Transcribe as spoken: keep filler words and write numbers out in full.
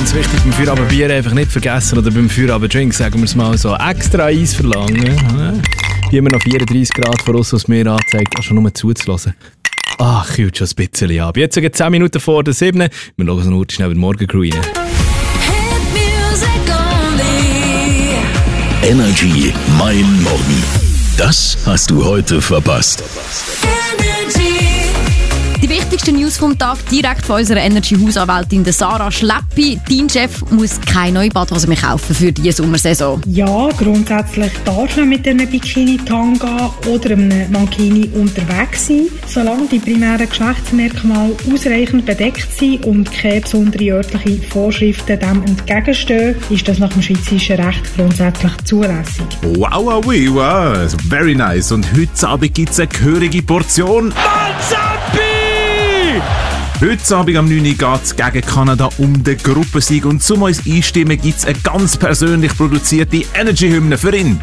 ganz wichtig, beim Feierabendbier einfach nicht vergessen oder beim Feierabend-Drink, sagen wir es mal so, extra Eis verlangen. Wie immer noch vierunddreissig Grad vor uns, was mir anzeigt, auch schon nur zuzulassen. Ach, kühlt schon ein bisschen ab. Jetzt sind zehn Minuten vor der sieben. Wir schauen so schnell über den Morgen rein. Energy Mein Morgen. Das hast du heute verpasst. Die wichtigsten News vom Tag direkt von unserer Energy-Hausanwältin Sarah Schleppi. Dein Chef muss keine neue Badhose mehr kaufen für diese Sommersaison. Ja, grundsätzlich darf man mit einem Bikini-Tanga oder einem Mankini unterwegs sein, solange die primären Geschlechtsmerkmale ausreichend bedeckt sind und keine besonderen örtlichen Vorschriften dem entgegenstehen, ist das nach dem schweizerischen Recht grundsätzlich zulässig. Wow, wow, wow, very nice. Und heute Abend gibt es eine gehörige Portion Mazapi! Heute Abend am neun Uhr geht es gegen Kanada um den Gruppensieg und zum uns einstimmen gibt es eine ganz persönlich produzierte Energy-Hymne für ihn.